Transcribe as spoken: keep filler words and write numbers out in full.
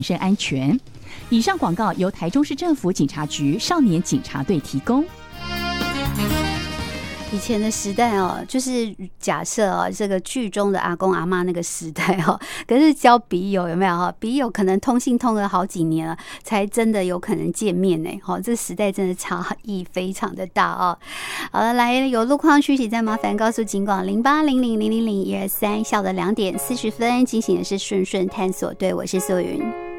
身安全。以上广告由台中市政府警察局少年警察队提供。 以前的时代哦，就是假设哦，这个剧中的阿公阿嬷那个时代哦，可是交笔友有没有哈？笔友可能通信通了好几年了，才真的有可能见面呢。哈，这时代真的差异非常的大哦。好了，来有路况讯息，再麻烦告诉警广零八零零零零零一二三，下午的两点四十分进行的是顺顺探索队，我是素云。